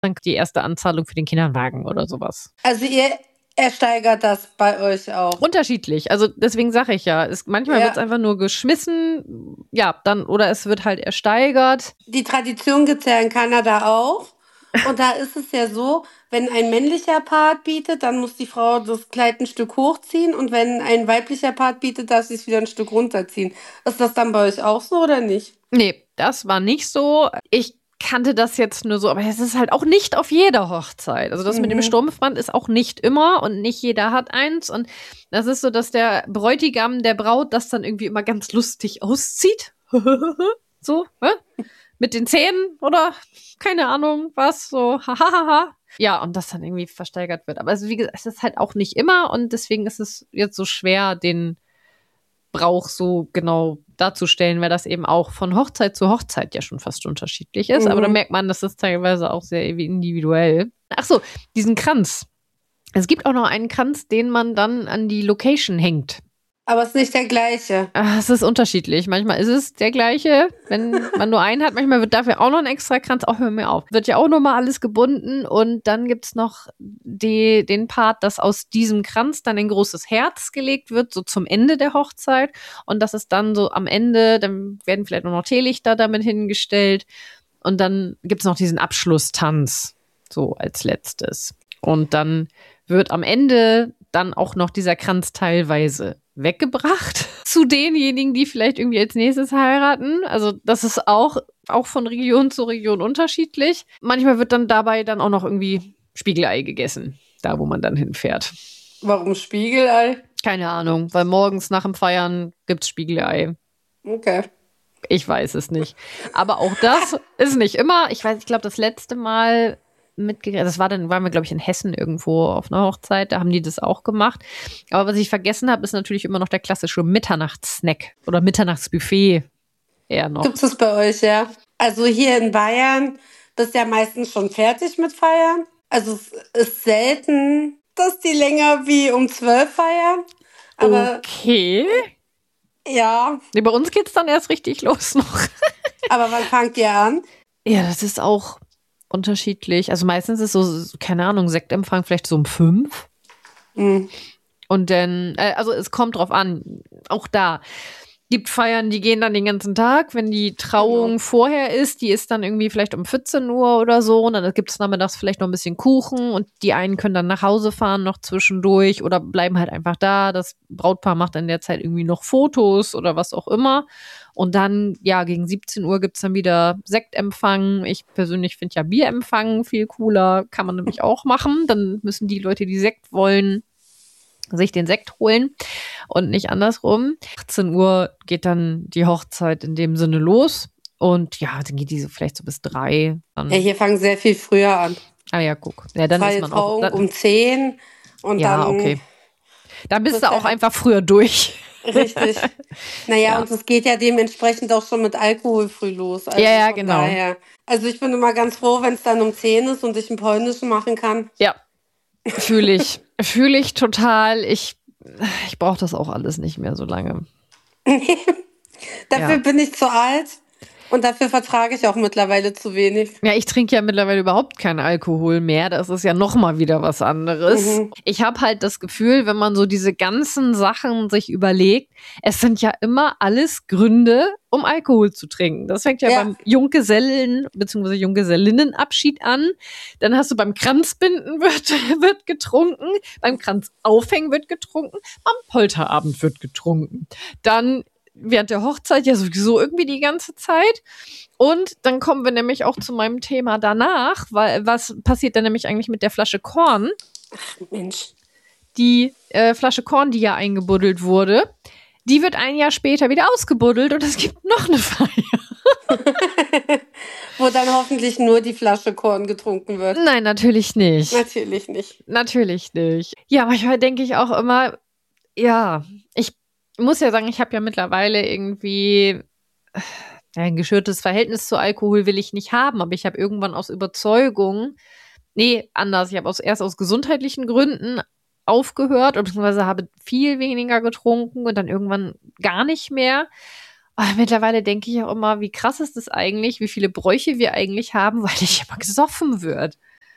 dann die erste Anzahlung für den Kinderwagen oder sowas. Also ihr ersteigert das bei euch auch? Unterschiedlich. Also deswegen sage ich ja, manchmal wird es einfach nur geschmissen, ja, dann, oder es wird halt ersteigert. Die Tradition gibt es ja in Kanada auch. Und da ist es ja so, wenn ein männlicher Part bietet, dann muss die Frau das Kleid ein Stück hochziehen. Und wenn ein weiblicher Part bietet, darf sie es wieder ein Stück runterziehen. Ist das dann bei euch auch so oder nicht? Nee, das war nicht so. Ich kannte das jetzt nur so, aber es ist halt auch nicht auf jeder Hochzeit. Also das mit dem Strumpfband ist auch nicht immer und nicht jeder hat eins. Und das ist so, dass der Bräutigam der Braut das dann irgendwie immer ganz lustig auszieht. So, mit den Zähnen oder keine Ahnung was, so hahaha. Ja, und das dann irgendwie versteigert wird. Aber also, wie gesagt, es ist halt auch nicht immer und deswegen ist es jetzt so schwer, den Brauch so genau darzustellen, weil das eben auch von Hochzeit zu Hochzeit ja schon fast unterschiedlich ist. Aber da merkt man, das ist teilweise auch sehr individuell. Ach so, diesen Kranz. Es gibt auch noch einen Kranz, den man dann an die Location hängt. Aber es ist nicht der gleiche. Es ist unterschiedlich. Manchmal ist es der gleiche, wenn man nur einen hat. Manchmal wird dafür auch noch ein extra Kranz. Auch hör mir auf. Wird ja auch nochmal alles gebunden. Und dann gibt's noch den Part, dass aus diesem Kranz dann ein großes Herz gelegt wird, so zum Ende der Hochzeit. Und das ist dann so am Ende, dann werden vielleicht nur noch Teelichter damit hingestellt. Und dann gibt's noch diesen Abschlusstanz, so als letztes. Und dann wird am Ende dann auch noch dieser Kranz teilweise weggebracht zu denjenigen, die vielleicht irgendwie als nächstes heiraten. Also das ist auch von Region zu Region unterschiedlich. Manchmal wird dann dabei dann auch noch irgendwie Spiegelei gegessen, da wo man dann hinfährt. Warum Spiegelei? Keine Ahnung, weil morgens nach dem Feiern gibt's Spiegelei. Okay. Ich weiß es nicht. Aber auch das ist nicht immer. Ich glaube, das letzte Mal das waren wir, glaube ich, in Hessen irgendwo auf einer Hochzeit, da haben die das auch gemacht. Aber was ich vergessen habe, ist natürlich immer noch der klassische Mitternachtssnack oder Mitternachtsbuffet eher noch. Gibt es bei euch, ja? Also hier in Bayern bist du ja meistens schon fertig mit Feiern. Also es ist selten, dass die länger wie um 12 feiern. Aber okay. Ja. Nee, bei uns geht's dann erst richtig los noch. Aber wann fangt ihr an? Ja, das ist auch unterschiedlich. Also meistens ist so, keine Ahnung, Sektempfang vielleicht so um 5. Und dann, also es kommt drauf an, auch da. Gibt Feiern, die gehen dann den ganzen Tag. Wenn die Trauung vorher ist, die ist dann irgendwie vielleicht um 14 Uhr oder so. Und dann gibt es nachmittags vielleicht noch ein bisschen Kuchen. Und die einen können dann nach Hause fahren noch zwischendurch oder bleiben halt einfach da. Das Brautpaar macht in der Zeit irgendwie noch Fotos oder was auch immer. Und dann, ja, gegen 17 Uhr gibt es dann wieder Sektempfang. Ich persönlich finde ja Bierempfang viel cooler. Kann man nämlich auch machen. Dann müssen die Leute, die Sekt wollen, sich den Sekt holen und nicht andersrum. 18 Uhr geht dann die Hochzeit in dem Sinne los. Und ja, dann geht die so vielleicht so bis 3. Ja, hier fangen sehr viel früher an. Ah ja, guck. Ja, dann Freie ist man Trauung auch. um 10 und ja, dann. Okay. Dann bist du auch einfach früher durch. Richtig. Naja, und es geht ja dementsprechend auch schon mit Alkohol früh los. Also ja, genau. Daher. Also ich bin immer ganz froh, wenn es dann um 10 ist und ich ein polnischen machen kann. Ja, fühle ich. Fühle ich total. Ich brauche das auch alles nicht mehr so lange. Dafür bin ich zu alt und dafür vertrage ich auch mittlerweile zu wenig. Ja, ich trinke ja mittlerweile überhaupt keinen Alkohol mehr. Das ist ja noch mal wieder was anderes. Ich habe halt das Gefühl, wenn man so diese ganzen Sachen sich überlegt, es sind ja immer alles Gründe, um Alkohol zu trinken. Das fängt ja beim Junggesellen- bzw. Junggesellinnenabschied an. Dann hast du beim Kranzbinden wird getrunken, beim Kranzaufhängen wird getrunken, am Polterabend wird getrunken. Dann während der Hochzeit ja sowieso irgendwie die ganze Zeit. Und dann kommen wir nämlich auch zu meinem Thema danach, weil was passiert denn nämlich eigentlich mit der Flasche Korn? Ach, Mensch. Die Flasche Korn, die ja eingebuddelt wurde, die wird ein Jahr später wieder ausgebuddelt und es gibt noch eine Feier. Wo dann hoffentlich nur die Flasche Korn getrunken wird. Nein, natürlich nicht. Natürlich nicht. Natürlich nicht. Ja, manchmal denke ich auch immer, ja, ich muss ja sagen, ich habe ja mittlerweile irgendwie ein geschürtes Verhältnis zu Alkohol will ich nicht haben, aber ich habe irgendwann aus Überzeugung, ich habe erst aus gesundheitlichen Gründen aufgehört, beziehungsweise habe viel weniger getrunken und dann irgendwann gar nicht mehr. Aber mittlerweile denke ich auch immer, wie krass ist das eigentlich, wie viele Bräuche wir eigentlich haben, weil nicht immer gesoffen wird.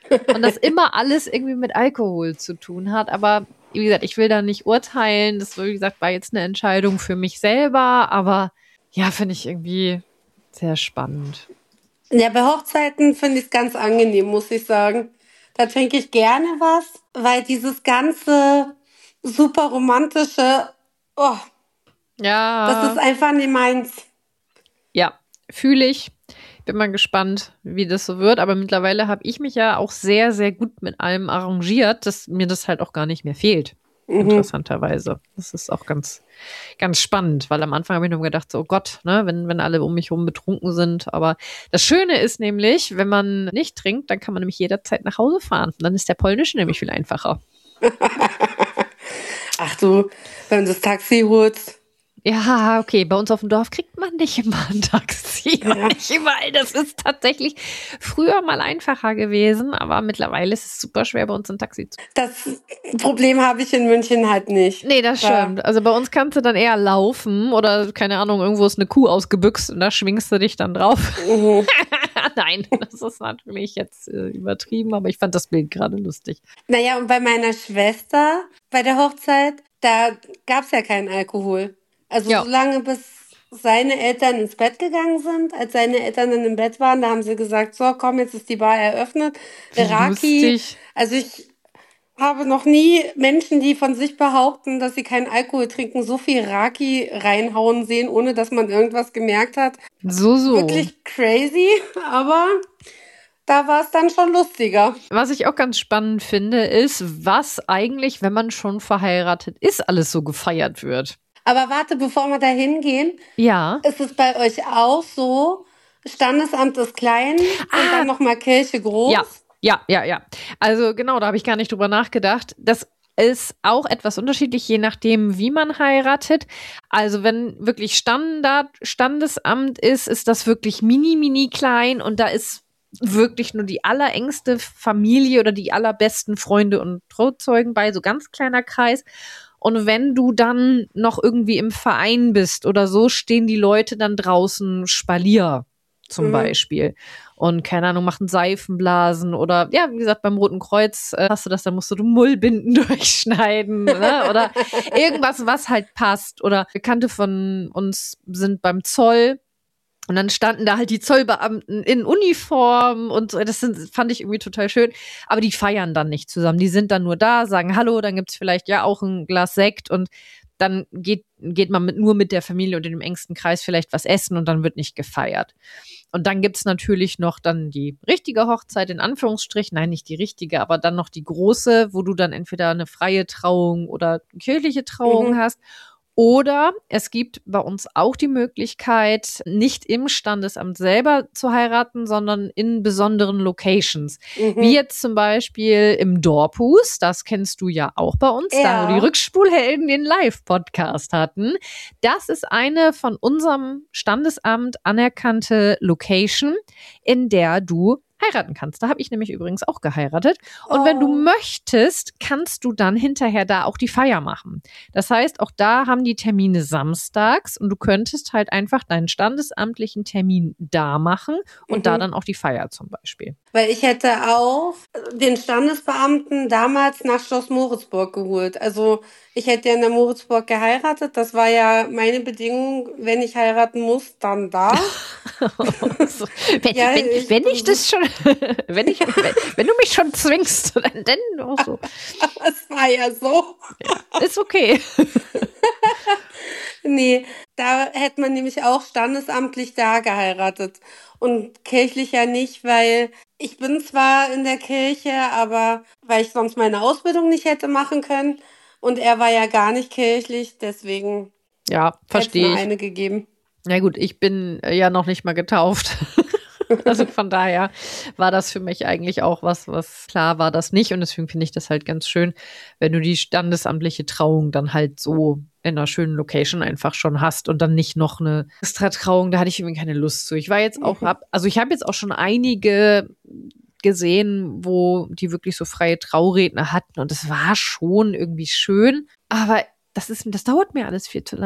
Und das immer alles irgendwie mit Alkohol zu tun hat. Aber wie gesagt, ich will da nicht urteilen. Das, wie gesagt, war jetzt eine Entscheidung für mich selber. Aber ja, finde ich irgendwie sehr spannend. Ja, bei Hochzeiten finde ich es ganz angenehm, muss ich sagen. Da trinke ich gerne was, weil dieses ganze super romantische, oh, das ist Ja, einfach nicht meins. ja, fühle ich. Bin mal gespannt, wie das so wird. Aber mittlerweile habe ich mich ja auch sehr, sehr gut mit allem arrangiert, dass mir das halt auch gar nicht mehr fehlt. Interessanterweise. Das ist auch ganz, ganz spannend, weil am Anfang habe ich nur gedacht, so, oh Gott, ne, wenn alle um mich herum betrunken sind. Aber das Schöne ist nämlich, wenn man nicht trinkt, dann kann man nämlich jederzeit nach Hause fahren. Und dann ist der Polnische nämlich viel einfacher. Ach du, wenn du das Taxi holst. Ja, okay, bei uns auf dem Dorf kriegt man nicht immer ein Taxi. Ja. Nicht überall. Das ist tatsächlich früher mal einfacher gewesen, aber mittlerweile ist es super schwer, bei uns ein Taxi zu. Das Problem habe ich in München halt nicht. Nee, das stimmt. Also bei uns kannst du dann eher laufen oder, keine Ahnung, irgendwo ist eine Kuh ausgebüxt und da schwingst du dich dann drauf. Nein, das ist natürlich jetzt übertrieben, aber ich fand das Bild gerade lustig. Naja, und bei meiner Schwester, bei der Hochzeit, da gab es ja keinen Alkohol. Also Ja. solange bis seine Eltern ins Bett gegangen sind, als seine Eltern dann im Bett waren, da haben sie gesagt, so komm, jetzt ist die Bar eröffnet. Wie Raki, lustig. also ich habe noch nie Menschen, die von sich behaupten, dass sie keinen Alkohol trinken, so viel Raki reinhauen sehen, ohne dass man irgendwas gemerkt hat. So. Wirklich crazy, aber da war es dann schon lustiger. Was ich auch ganz spannend finde, ist, was eigentlich, wenn man schon verheiratet ist, alles so gefeiert wird. Aber warte, bevor wir da hingehen, Ja. ist es bei euch auch so, Standesamt ist klein und dann nochmal Kirche groß? Ja. Also genau, da habe ich gar nicht drüber nachgedacht. Das ist auch etwas unterschiedlich, je nachdem, wie man heiratet. Also wenn wirklich Standesamt ist das wirklich mini klein und da ist wirklich nur die allerengste Familie oder die allerbesten Freunde und Trauzeugen bei, so ganz kleiner Kreis. Und wenn du dann noch irgendwie im Verein bist oder so, stehen die Leute dann draußen Spalier zum Beispiel. Und keine Ahnung, machen Seifenblasen oder ja, wie gesagt, beim Roten Kreuz hast du das, dann musst du Mullbinden durchschneiden, ne? Oder irgendwas, was halt passt. Oder Bekannte von uns sind beim Zoll. Und dann standen da halt die Zollbeamten in Uniform und so. Fand ich irgendwie total schön. Aber die feiern dann nicht zusammen. Die sind dann nur da, sagen Hallo, dann gibt's vielleicht ja auch ein Glas Sekt und dann geht man nur mit der Familie und in dem engsten Kreis vielleicht was essen und dann wird nicht gefeiert. Und dann gibt's natürlich noch dann die richtige Hochzeit, in Anführungsstrichen. Nein, nicht die richtige, aber dann noch die große, wo du dann entweder eine freie Trauung oder kirchliche Trauung hast. Oder es gibt bei uns auch die Möglichkeit, nicht im Standesamt selber zu heiraten, sondern in besonderen Locations. Wie jetzt zum Beispiel im Dorphus, das kennst du ja auch bei uns, da wo die Rückspulhelden den Live-Podcast hatten. Das ist eine von unserem Standesamt anerkannte Location, in der du heiraten kannst. Da habe ich nämlich übrigens auch geheiratet. Und wenn du möchtest, kannst du dann hinterher da auch die Feier machen. Das heißt, auch da haben die Termine samstags und du könntest halt einfach deinen standesamtlichen Termin da machen und da dann auch die Feier zum Beispiel. Weil ich hätte auch den Standesbeamten damals nach Schloss Moritzburg geholt. Also ich hätte ja in der Moritzburg geheiratet. Das war ja meine Bedingung, wenn ich heiraten muss, dann da. So. Wenn du mich schon zwingst, dann auch so. Das war ja so. Ja, ist okay. Nee, da hätte man nämlich auch standesamtlich da geheiratet und kirchlich ja nicht, weil ich bin zwar in der Kirche, aber weil ich sonst meine Ausbildung nicht hätte machen können und er war ja gar nicht kirchlich, deswegen ja, verstehe ich. Eine gegeben. Ja gut, ich bin ja noch nicht mal getauft. Also von daher war das für mich eigentlich auch was klar war das nicht. Und deswegen finde ich das halt ganz schön, wenn du die standesamtliche Trauung dann halt so in einer schönen Location einfach schon hast und dann nicht noch eine extra Trauung, da hatte ich irgendwie keine Lust zu. Ich war jetzt auch, ich habe jetzt auch schon einige gesehen, wo die wirklich so freie Trauredner hatten und es war schon irgendwie schön, aber das dauert mir alles viel zu lange.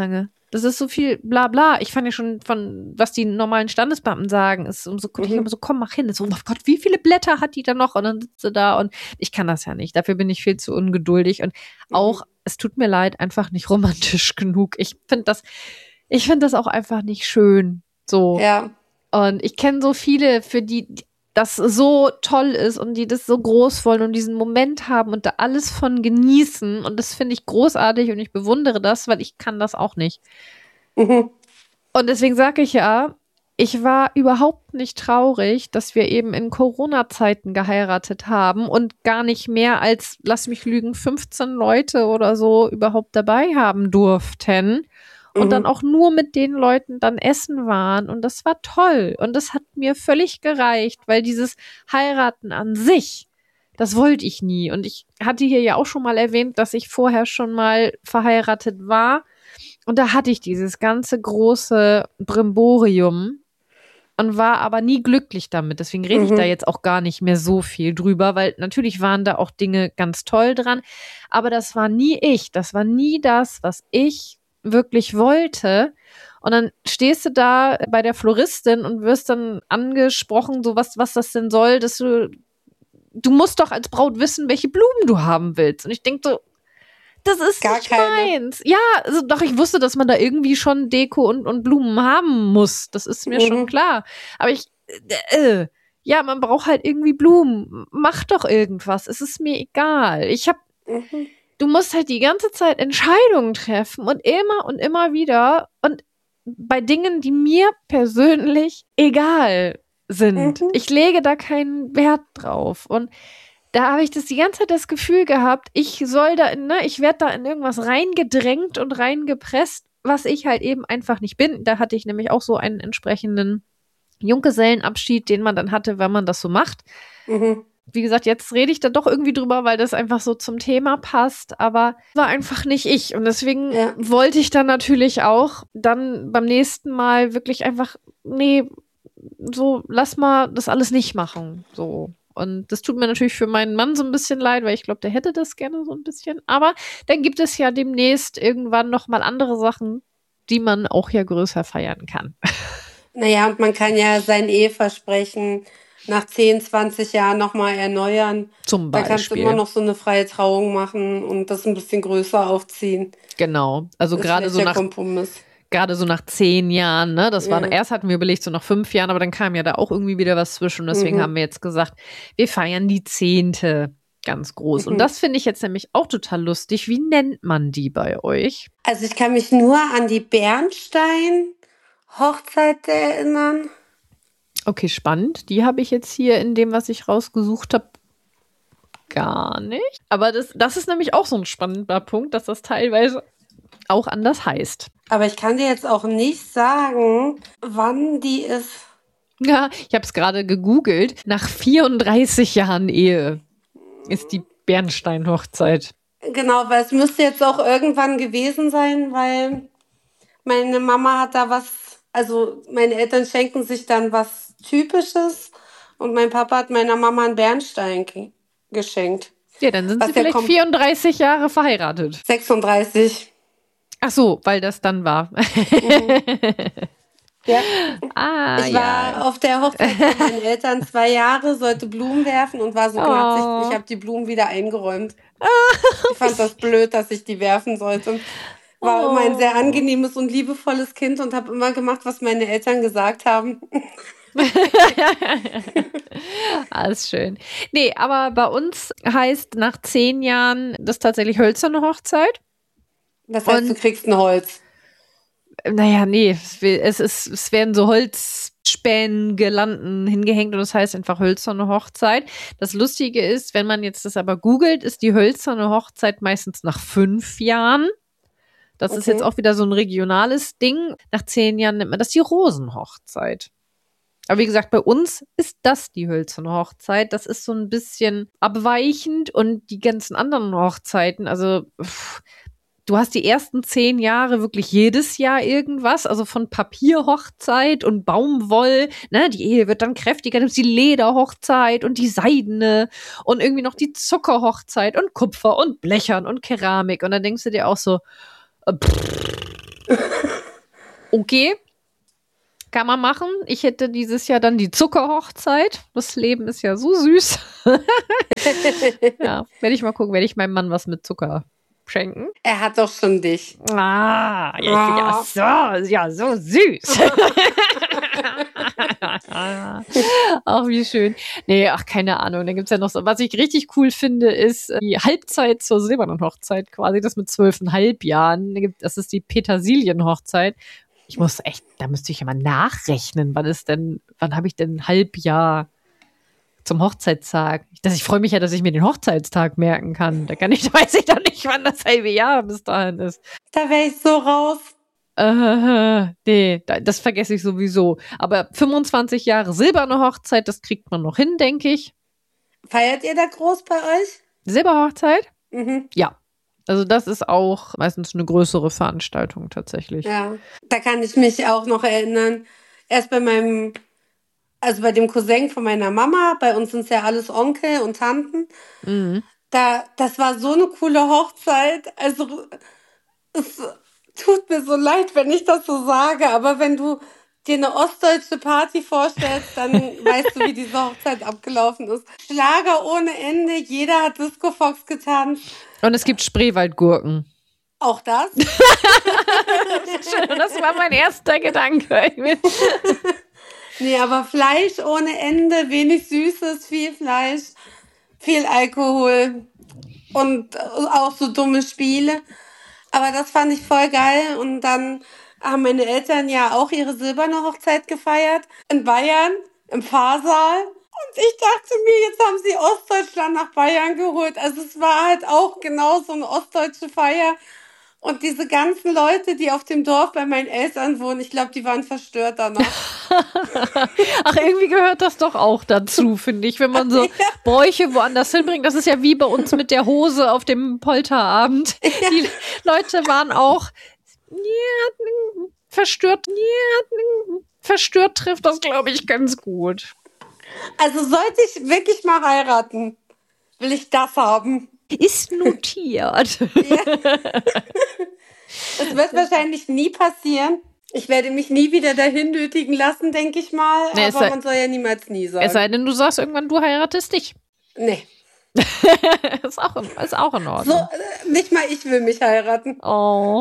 Das ist so viel Blabla. Ich fand ja schon von, was die normalen Standesbeamten sagen, ist so, konnte ich immer so, komm, mach hin. So, oh Gott, wie viele Blätter hat die da noch? Und dann sitzt sie da und ich kann das ja nicht. Dafür bin ich viel zu ungeduldig und auch, es tut mir leid, einfach nicht romantisch genug. Ich finde das auch einfach nicht schön. So. Ja. Und ich kenne so viele, für die das so toll ist und die das so groß wollen und diesen Moment haben und da alles von genießen. Und das finde ich großartig und ich bewundere das, weil ich kann das auch nicht. Und deswegen sage ich ja, ich war überhaupt nicht traurig, dass wir eben in Corona-Zeiten geheiratet haben und gar nicht mehr als, lass mich lügen, 15 Leute oder so überhaupt dabei haben durften. Und dann auch nur mit den Leuten dann essen waren. Und das war toll. Und das hat mir völlig gereicht, weil dieses Heiraten an sich, das wollte ich nie. Und ich hatte hier ja auch schon mal erwähnt, dass ich vorher schon mal verheiratet war. Und da hatte ich dieses ganze große Brimborium und war aber nie glücklich damit. Deswegen rede ich da jetzt auch gar nicht mehr so viel drüber, weil natürlich waren da auch Dinge ganz toll dran. Aber das war nie ich. Das war nie das, was ich wirklich wollte. Und dann stehst du da bei der Floristin und wirst dann angesprochen, so was das denn soll, dass du musst doch als Braut wissen, welche Blumen du haben willst. Und ich denke so, das ist Gar nicht keine. meins. Ja, also doch, ich wusste, dass man da irgendwie schon Deko und Blumen haben muss. Das ist mir schon klar. Aber ja, man braucht halt irgendwie Blumen. Mach doch irgendwas. Es ist mir egal. Du musst halt die ganze Zeit Entscheidungen treffen und immer wieder und bei Dingen, die mir persönlich egal sind. Ich lege da keinen Wert drauf und da habe ich die ganze Zeit das Gefühl gehabt, ich werde da in irgendwas reingedrängt und reingepresst, was ich halt eben einfach nicht bin. Da hatte ich nämlich auch so einen entsprechenden Junggesellenabschied, den man dann hatte, wenn man das so macht. Wie gesagt, jetzt rede ich da doch irgendwie drüber, weil das einfach so zum Thema passt, aber war einfach nicht ich. Und deswegen wollte ich dann natürlich auch dann beim nächsten Mal wirklich einfach, so, lass mal das alles nicht machen. So. Und das tut mir natürlich für meinen Mann so ein bisschen leid, weil ich glaube, der hätte das gerne so ein bisschen. Aber dann gibt es ja demnächst irgendwann noch mal andere Sachen, die man auch ja größer feiern kann. Naja, und man kann ja sein Eheversprechen nach 10, 20 Jahren nochmal erneuern. Zum Da kannst du Beispiel. immer noch so eine freie Trauung machen und das ein bisschen größer aufziehen. Genau. Also Das gerade ist so der nach Kompromiss. Gerade so nach 10 Jahren, ne? Das war, erst hatten wir überlegt, so nach 5 Jahren, aber dann kam ja da auch irgendwie wieder was zwischen. Deswegen haben wir jetzt gesagt, wir feiern die 10. ganz groß. Und das finde ich jetzt nämlich auch total lustig. Wie nennt man die bei euch? Also ich kann mich nur an die Bernstein-Hochzeit erinnern. Okay, spannend. Die habe ich jetzt hier in dem, was ich rausgesucht habe, gar nicht. Aber das ist nämlich auch so ein spannender Punkt, dass das teilweise auch anders heißt. Aber ich kann dir jetzt auch nicht sagen, wann die ist. Ja, ich habe es gerade gegoogelt. Nach 34 Jahren Ehe ist die Bernstein-Hochzeit. Genau, weil es müsste jetzt auch irgendwann gewesen sein, weil meine Mama hat da was, also meine Eltern schenken sich dann was Typisches und mein Papa hat meiner Mama einen Bernstein geschenkt. Ja, dann sind sie vielleicht 34 Jahre verheiratet. 36. Ach so, weil das dann war. Ja. Ich war auf der Hochzeit von meinen Eltern 2 Jahre, sollte Blumen werfen und war so knatzig. Ich habe die Blumen wieder eingeräumt. Ich fand das blöd, dass ich die werfen sollte. War immer ein sehr angenehmes und liebevolles Kind und habe immer gemacht, was meine Eltern gesagt haben. Alles schön. Nee, aber bei uns heißt nach 10 Jahren das tatsächlich hölzerne Hochzeit. Das heißt, du kriegst ein Holz. Naja, nee, es werden so Holzspänen, Girlanden hingehängt und das heißt einfach hölzerne Hochzeit. Das Lustige ist, wenn man jetzt das aber googelt, ist die hölzerne Hochzeit meistens nach 5 Jahren. Das ist jetzt auch wieder so ein regionales Ding. Nach 10 Jahren nennt man das die Rosenhochzeit. Aber wie gesagt, bei uns ist das die hölzerne Hochzeit. Das ist so ein bisschen abweichend und die ganzen anderen Hochzeiten, also du hast die ersten 10 Jahre wirklich jedes Jahr irgendwas, also von Papierhochzeit und Baumwoll, ne, die Ehe wird dann kräftiger, nimmst die Lederhochzeit und die seidene und irgendwie noch die Zuckerhochzeit und Kupfer und Blechern und Keramik und dann denkst du dir auch so, Okay, kann man machen. Ich hätte dieses Jahr dann die Zuckerhochzeit. Das Leben ist ja so süß. Ja, werde ich mal gucken, werde ich meinem Mann was mit Zucker schenken. Er hat doch schon dich. Ah, ja, so süß. Ach, wie schön. Nee, ach, keine Ahnung. Da gibt's ja noch so. Was ich richtig cool finde, ist die Halbzeit zur silbernen Hochzeit quasi. Das mit 12,5 Jahren. Das ist die Petersilienhochzeit. Ich muss echt, da müsste ich ja mal nachrechnen. Wann habe ich denn ein Halbjahr zum Hochzeitstag? Ich freue mich ja, dass ich mir den Hochzeitstag merken kann. Weiß ich doch nicht, wann das halbe Jahr bis dahin ist. Da wäre ich so raus. Nee, das vergesse ich sowieso. Aber 25 Jahre silberne Hochzeit, das kriegt man noch hin, denke ich. Feiert ihr da groß bei euch? Silberhochzeit? Mhm. Ja. Also das ist auch meistens eine größere Veranstaltung tatsächlich. Ja, da kann ich mich auch noch erinnern. Erst bei bei dem Cousin von meiner Mama, bei uns sind es ja alles Onkel und Tanten. Mhm. Das war so eine coole Hochzeit. Also es tut mir so leid, wenn ich das so sage, aber wenn du dir eine ostdeutsche Party vorstellst, dann weißt du, wie diese Hochzeit abgelaufen ist. Schlager ohne Ende, jeder hat Disco Fox getanzt. Und es gibt Spreewaldgurken. Auch das? Das war mein erster Gedanke. Nee, aber Fleisch ohne Ende, wenig Süßes, viel Fleisch, viel Alkohol und auch so dumme Spiele. Aber das fand ich voll geil. Und dann haben meine Eltern ja auch ihre silberne Hochzeit gefeiert in Bayern, im Pfarrsaal. Und ich dachte mir, jetzt haben sie Ostdeutschland nach Bayern geholt. Also es war halt auch genau so eine ostdeutsche Feier. Und diese ganzen Leute, die auf dem Dorf bei meinen Eltern wohnen, ich glaube, die waren verstört danach. Ach, irgendwie gehört das doch auch dazu, finde ich, wenn man so Bräuche woanders hinbringt. Das ist ja wie bei uns mit der Hose auf dem Polterabend. Ja. Die Leute waren auch verstört. Verstört trifft das, glaube ich, ganz gut. Also sollte ich wirklich mal heiraten, will ich das haben. Ist notiert. Ja. Es wird wahrscheinlich nie passieren. Ich werde mich nie wieder dahin nötigen lassen, denke ich mal. Nee, aber man soll ja niemals nie sagen. Es sei denn, du sagst irgendwann, du heiratest dich. Nee. ist auch in Ordnung. So, nicht mal ich will mich heiraten. Oh.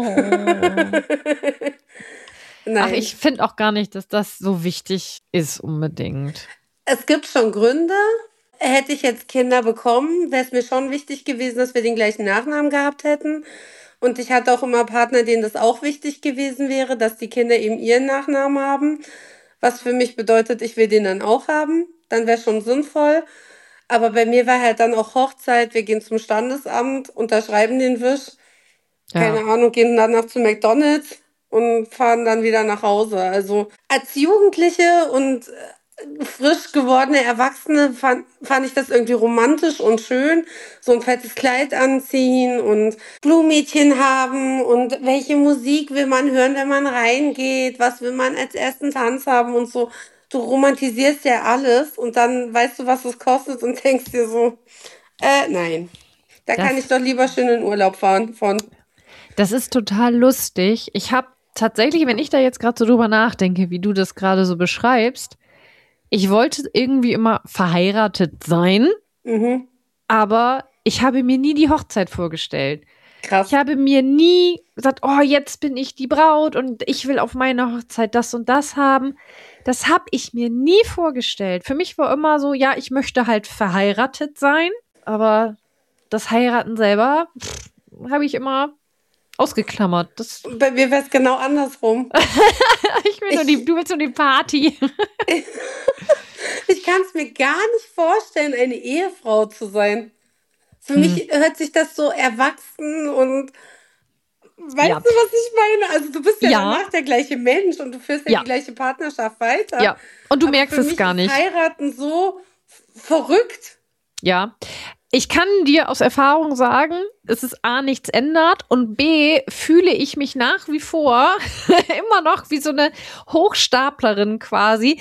Nein. Ach, ich finde auch gar nicht, dass das so wichtig ist unbedingt. Es gibt schon Gründe. Hätte ich jetzt Kinder bekommen, wäre es mir schon wichtig gewesen, dass wir den gleichen Nachnamen gehabt hätten. Und ich hatte auch immer Partner, denen das auch wichtig gewesen wäre, dass die Kinder eben ihren Nachnamen haben. Was für mich bedeutet, ich will den dann auch haben. Dann wäre schon sinnvoll. Aber bei mir war halt dann auch Hochzeit. Wir gehen zum Standesamt, unterschreiben den Wisch. Keine Ahnung, gehen danach zu McDonald's und fahren dann wieder nach Hause. Also als Jugendliche und frisch gewordene Erwachsene fand ich das irgendwie romantisch und schön. So ein fettes Kleid anziehen und Blumenmädchen haben und welche Musik will man hören, wenn man reingeht, was will man als ersten Tanz haben und so. Du romantisierst ja alles und dann weißt du, was es kostet und denkst dir so, nein. Da kann ich doch lieber schön in Urlaub fahren von. Das ist total lustig. Ich habe tatsächlich, wenn ich da jetzt gerade so drüber nachdenke, wie du das gerade so beschreibst, ich wollte irgendwie immer verheiratet sein, aber ich habe mir nie die Hochzeit vorgestellt. Krass. Ich habe mir nie gesagt, oh, jetzt bin ich die Braut und ich will auf meiner Hochzeit das und das haben. Das habe ich mir nie vorgestellt. Für mich war immer so, ja, ich möchte halt verheiratet sein, aber das Heiraten selber habe ich immer ausgeklammert. Bei mir wäre es genau andersrum. Du willst nur die Party. Ich kann es mir gar nicht vorstellen, eine Ehefrau zu sein. Für mich hört sich das so erwachsen und weißt du, was ich meine? Also du bist ja danach der gleiche Mensch und du führst ja die gleiche Partnerschaft weiter. Ja, und du merkst es gar nicht. Heiraten so verrückt. Ja, ich kann dir aus Erfahrung sagen, es ist A, nichts ändert und B, fühle ich mich nach wie vor immer noch wie so eine Hochstaplerin quasi.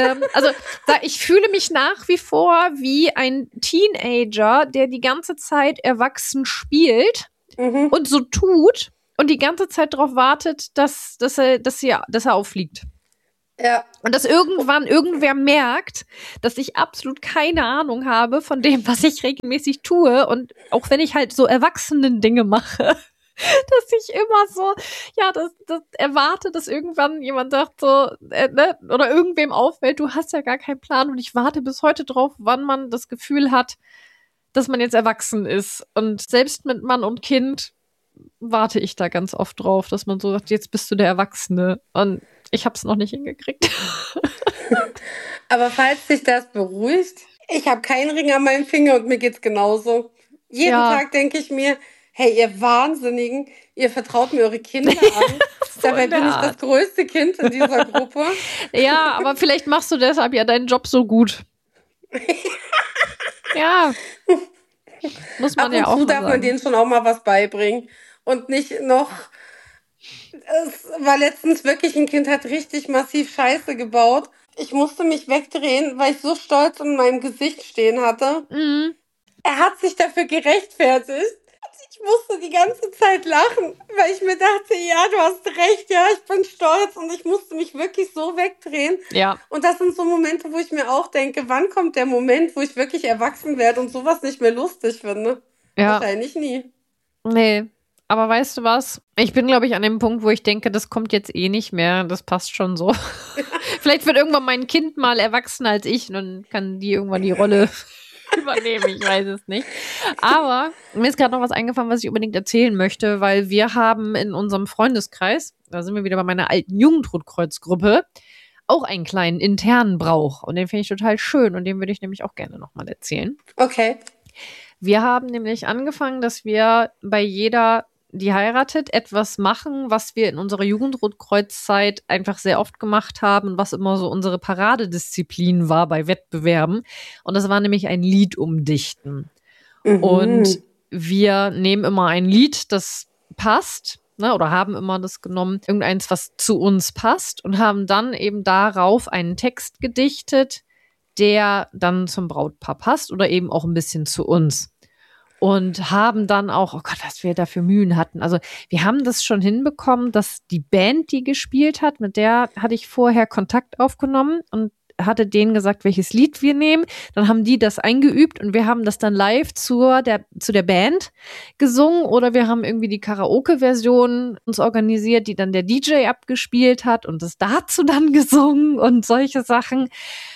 Ich fühle mich nach wie vor wie ein Teenager, der die ganze Zeit erwachsen spielt und so tut, und die ganze Zeit darauf wartet, dass er auffliegt. Ja. Und dass irgendwann irgendwer merkt, dass ich absolut keine Ahnung habe von dem, was ich regelmäßig tue. Und auch wenn ich halt so Erwachsenen-Dinge mache, dass ich immer so, ja, das erwarte, dass irgendwann jemand sagt so, ne, oder irgendwem auffällt, du hast ja gar keinen Plan. Und ich warte bis heute drauf, wann man das Gefühl hat, dass man jetzt erwachsen ist. Und selbst mit Mann und Kind warte ich da ganz oft drauf, dass man so sagt, jetzt bist du der Erwachsene. Und ich habe es noch nicht hingekriegt. Aber falls dich das beruhigt, ich habe keinen Ring an meinem Finger und mir geht's genauso. Jeden Tag denke ich mir, hey, ihr Wahnsinnigen, ihr vertraut mir eure Kinder an. Dabei bin ich das größte Kind in dieser Gruppe. Ja, aber vielleicht machst du deshalb ja deinen Job so gut. Ja. Muss man ja auch mal sagen. Ab und zu darf man denen schon auch mal was beibringen. Und nicht noch... Es war letztens wirklich, ein Kind hat richtig massiv Scheiße gebaut. Ich musste mich wegdrehen, weil ich so stolz in meinem Gesicht stehen hatte. Mhm. Er hat sich dafür gerechtfertigt. Ich musste die ganze Zeit lachen, weil ich mir dachte, ja, du hast recht, ja, ich bin stolz und ich musste mich wirklich so wegdrehen. Ja. Und das sind so Momente, wo ich mir auch denke, wann kommt der Moment, wo ich wirklich erwachsen werde und sowas nicht mehr lustig finde? Ja. Wahrscheinlich nie. Nee. Aber weißt du was? Ich bin, glaube ich, an dem Punkt, wo ich denke, das kommt jetzt eh nicht mehr. Das passt schon so. Vielleicht wird irgendwann mein Kind mal erwachsener als ich und dann kann die irgendwann die Rolle übernehmen. Ich weiß es nicht. Aber mir ist gerade noch was eingefallen, was ich unbedingt erzählen möchte, weil wir haben in unserem Freundeskreis, da sind wir wieder bei meiner alten Jugendrotkreuzgruppe, auch einen kleinen internen Brauch. Und den finde ich total schön und den würde ich nämlich auch gerne nochmal erzählen. Okay. Wir haben nämlich angefangen, dass wir bei jeder, die heiratet, etwas machen, was wir in unserer Jugendrotkreuzzeit einfach sehr oft gemacht haben und was immer so unsere Paradedisziplin war bei Wettbewerben. Und das war nämlich ein Lied umdichten. Mhm. Und wir nehmen immer ein Lied, das passt, ne, oder haben immer das genommen, irgendeins, was zu uns passt und haben dann eben darauf einen Text gedichtet, der dann zum Brautpaar passt oder eben auch ein bisschen zu uns. Und haben dann auch, oh Gott, was wir da für Mühen hatten. Also wir haben das schon hinbekommen, dass die Band, die gespielt hat, mit der hatte ich vorher Kontakt aufgenommen und hatte denen gesagt, welches Lied wir nehmen. Dann haben die das eingeübt und wir haben das dann live zu der Band gesungen oder wir haben irgendwie die Karaoke-Version uns organisiert, die dann der DJ abgespielt hat und das dazu dann gesungen und solche Sachen.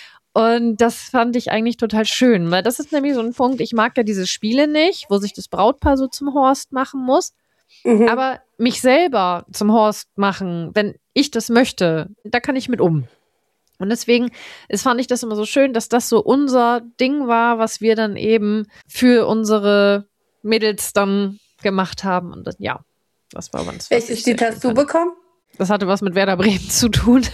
Und das fand ich eigentlich total schön, weil das ist nämlich so ein Punkt, ich mag ja diese Spiele nicht, wo sich das Brautpaar so zum Horst machen muss, aber mich selber zum Horst machen, wenn ich das möchte, da kann ich mit um. Und deswegen fand ich das immer so schön, dass das so unser Ding war, was wir dann eben für unsere Mädels dann gemacht haben. Und ja, das war ganz. Welches Lied hast du bekommen? Das hatte was mit Werder Bremen zu tun.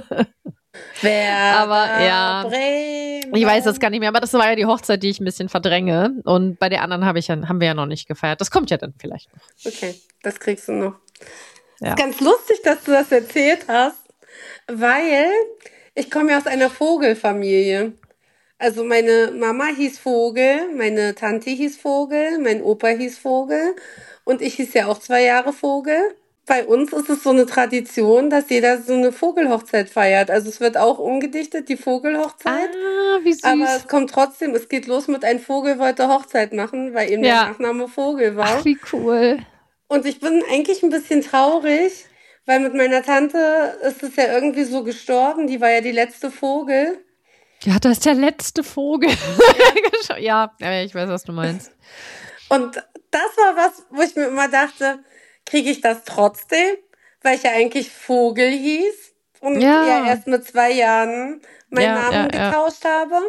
Aber ja, Bremen. Ich weiß das gar nicht mehr, aber das war ja die Hochzeit, die ich ein bisschen verdränge. Und bei der anderen haben wir ja noch nicht gefeiert. Das kommt ja dann vielleicht noch. Okay, das kriegst du noch. Ja. Ist ganz lustig, dass du das erzählt hast, weil ich komme ja aus einer Vogelfamilie. Also meine Mama hieß Vogel, meine Tante hieß Vogel, mein Opa hieß Vogel und ich hieß ja auch 2 Jahre Vogel. Bei uns ist es so eine Tradition, dass jeder so eine Vogelhochzeit feiert. Also es wird auch umgedichtet, die Vogelhochzeit. Ah, wie süß. Aber es kommt trotzdem, es geht los mit ein Vogel wollte Hochzeit machen, weil eben der Nachname Vogel war. Ach, wie cool. Und ich bin eigentlich ein bisschen traurig, weil mit meiner Tante ist es ja irgendwie so gestorben. Die war ja die letzte Vogel. Ja, das ist der letzte Vogel. Ja, ich weiß, was du meinst. Und das war was, wo ich mir immer dachte, kriege ich das trotzdem? Weil ich ja eigentlich Vogel hieß und ja erst mit 2 Jahren meinen Namen getauscht habe.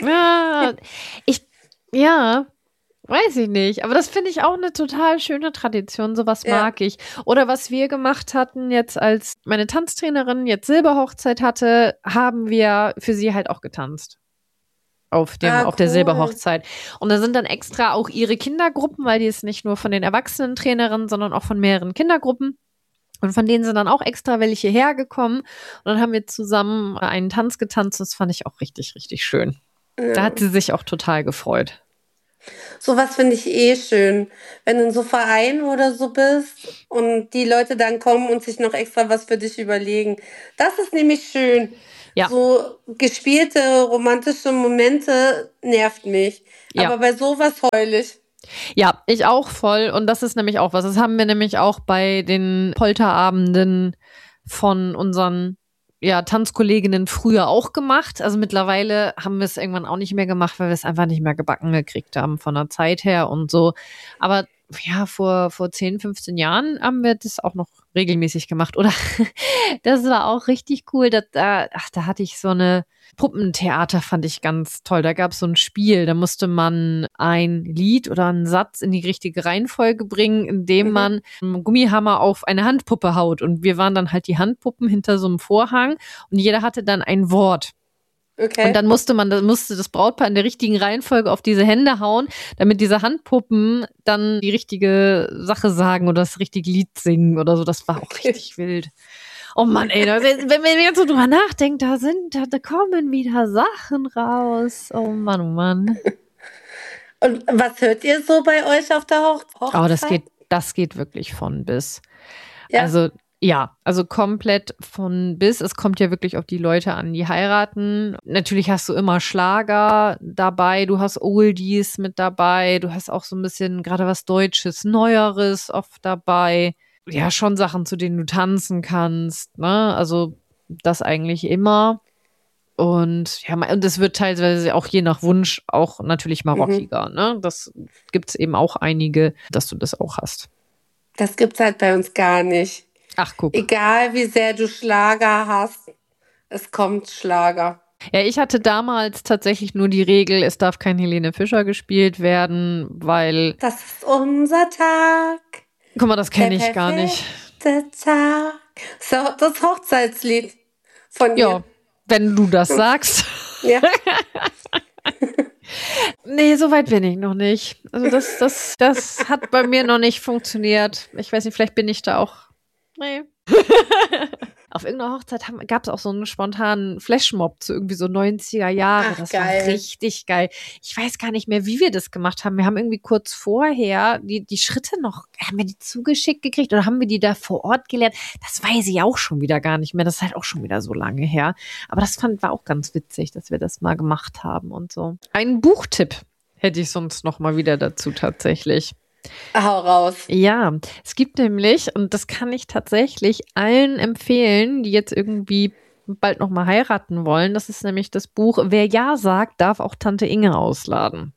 Weiß ich nicht. Aber das finde ich auch eine total schöne Tradition. Sowas mag ich. Oder was wir gemacht hatten jetzt, als meine Tanztrainerin jetzt Silberhochzeit hatte, haben wir für sie halt auch getanzt. Auf der Silberhochzeit. Und da sind dann extra auch ihre Kindergruppen, weil die ist nicht nur von den Erwachsenen-Trainerinnen, sondern auch von mehreren Kindergruppen. Und von denen sind dann auch extra welche hergekommen. Und dann haben wir zusammen einen Tanz getanzt. Das fand ich auch richtig, richtig schön. Ja. Da hat sie sich auch total gefreut. Sowas finde ich schön. Wenn du in so Vereinen oder so bist und die Leute dann kommen und sich noch extra was für dich überlegen. Das ist nämlich schön. Ja, So gespielte romantische Momente nervt mich. ja. Aber bei sowas heul ich. Ja, ich auch voll. Und das ist nämlich auch was. Das haben wir nämlich auch bei den Polterabenden von unseren Tanzkolleginnen früher auch gemacht. Also mittlerweile haben wir es irgendwann auch nicht mehr gemacht, weil wir es einfach nicht mehr gebacken gekriegt haben von der Zeit her und so. Aber ja, vor 10, 15 Jahren haben wir das auch noch regelmäßig gemacht. Oder das war auch richtig cool. Da hatte ich so eine Puppentheater, fand ich ganz toll. Da gab es so ein Spiel, da musste man ein Lied oder einen Satz in die richtige Reihenfolge bringen, indem man einen Gummihammer auf eine Handpuppe haut. Und wir waren dann halt die Handpuppen hinter so einem Vorhang und jeder hatte dann ein Wort. Okay. Und dann musste das Brautpaar in der richtigen Reihenfolge auf diese Hände hauen, damit diese Handpuppen dann die richtige Sache sagen oder das richtige Lied singen oder so. Das war auch richtig wild. Oh Mann, ey, wenn man jetzt so drüber nachdenkt, da kommen wieder Sachen raus. Oh Mann, oh Mann. Und was hört ihr so bei euch auf der Hochzeit? Oh, das geht wirklich von bis. Ja. Also komplett von bis. Es kommt ja wirklich auf die Leute an, die heiraten. Natürlich hast du immer Schlager dabei, du hast Oldies mit dabei, du hast auch so ein bisschen gerade was Deutsches, Neueres oft dabei. Ja, schon Sachen, zu denen du tanzen kannst, ne? Also das eigentlich immer. Und ja, und es wird teilweise auch je nach Wunsch auch natürlich mal rockiger, ne? Das gibt's eben auch einige, dass du das auch hast. Das gibt's halt bei uns gar nicht. Ach, guck. Egal wie sehr du Schlager hast, es kommt Schlager. Ja, ich hatte damals tatsächlich nur die Regel, es darf kein Helene Fischer gespielt werden, weil. Das ist unser Tag. Guck mal, das kenne ich gar nicht. Der Tag. So, das Hochzeitslied von Ja, ihr. wenn du das sagst. Ja. Nee, so weit bin ich noch nicht. Also das hat bei mir noch nicht funktioniert. Ich weiß nicht, vielleicht bin ich da auch. Nee. Auf irgendeiner Hochzeit gab es auch so einen spontanen Flashmob zu irgendwie so 90er Jahre. Ach, das geil. war richtig geil. Ich weiß gar nicht mehr, wie wir das gemacht haben. Wir haben irgendwie kurz vorher die Schritte noch, haben wir die zugeschickt gekriegt oder haben wir die da vor Ort gelernt? Das weiß ich auch schon wieder gar nicht mehr. Das ist halt auch schon wieder so lange her. Aber das war auch ganz witzig, dass wir das mal gemacht haben und so. Einen Buchtipp hätte ich sonst noch mal wieder dazu tatsächlich. Hau raus. Ja, es gibt nämlich, und das kann ich tatsächlich allen empfehlen, die jetzt irgendwie bald noch mal heiraten wollen, das ist nämlich das Buch Wer Ja sagt, darf auch Tante Inge ausladen.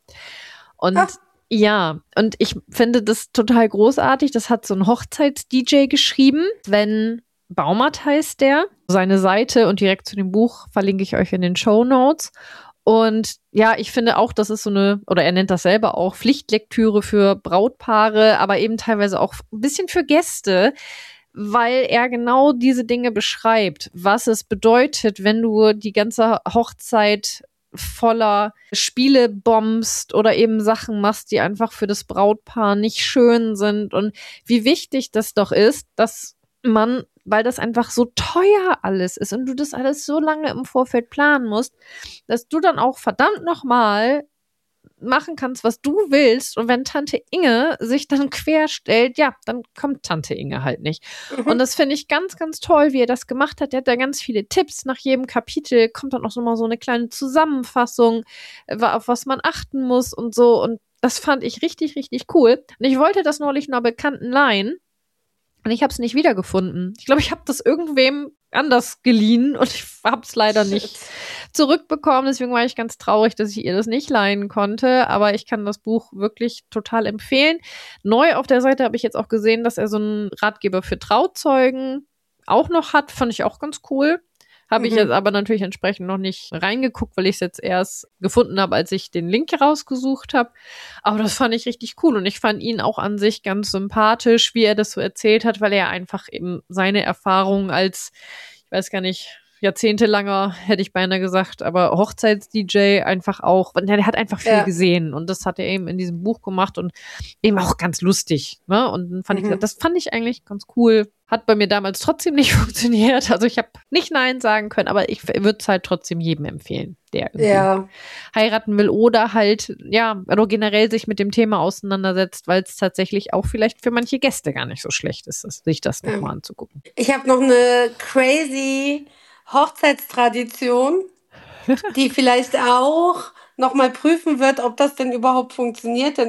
Und ja, und ich finde das total großartig. Das hat so ein Hochzeits-DJ geschrieben. Sven Baumert heißt der. Seine Seite und direkt zu dem Buch verlinke ich euch in den Shownotes. Und ja, ich finde auch, das ist so eine, oder er nennt das selber auch, Pflichtlektüre für Brautpaare, aber eben teilweise auch ein bisschen für Gäste, weil er genau diese Dinge beschreibt, was es bedeutet, wenn du die ganze Hochzeit voller Spiele bombst oder eben Sachen machst, die einfach für das Brautpaar nicht schön sind und wie wichtig das doch ist, dass man, weil das einfach so teuer alles ist und du das alles so lange im Vorfeld planen musst, dass du dann auch verdammt nochmal machen kannst, was du willst. Und wenn Tante Inge sich dann querstellt, ja, dann kommt Tante Inge halt nicht. Und das finde ich ganz, ganz toll, wie er das gemacht hat. Er hat da ganz viele Tipps. Nach jedem Kapitel kommt dann auch so mal so eine kleine Zusammenfassung, auf was man achten muss und so. Und das fand ich richtig, richtig cool. Und ich wollte das neulich einer Bekannten leihen. Und ich habe es nicht wiedergefunden. Ich glaube, ich habe das irgendwem anders geliehen und ich habe es leider nicht zurückbekommen. Deswegen war ich ganz traurig, dass ich ihr das nicht leihen konnte. Aber ich kann das Buch wirklich total empfehlen. Neu auf der Seite habe ich jetzt auch gesehen, dass er so einen Ratgeber für Trauzeugen auch noch hat. Fand ich auch ganz cool. Habe ich jetzt aber natürlich entsprechend noch nicht reingeguckt, weil ich es jetzt erst gefunden habe, als ich den Link rausgesucht habe. Aber das fand ich richtig cool und ich fand ihn auch an sich ganz sympathisch, wie er das so erzählt hat, weil er einfach eben seine Erfahrungen als, ich weiß gar nicht, jahrzehntelanger, hätte ich beinahe gesagt, aber Hochzeits-DJ einfach auch, der hat einfach viel gesehen und das hat er eben in diesem Buch gemacht und eben auch ganz lustig, ne? Und dann fand ich, das fand ich eigentlich ganz cool. Hat bei mir damals trotzdem nicht funktioniert. Also ich habe nicht Nein sagen können, aber ich würde es halt trotzdem jedem empfehlen, der irgendwie heiraten will oder halt, oder generell sich mit dem Thema auseinandersetzt, weil es tatsächlich auch vielleicht für manche Gäste gar nicht so schlecht ist, sich das nochmal anzugucken. Ich habe noch eine crazy Hochzeitstradition, die vielleicht auch nochmal prüfen wird, ob das denn überhaupt funktioniert. Denn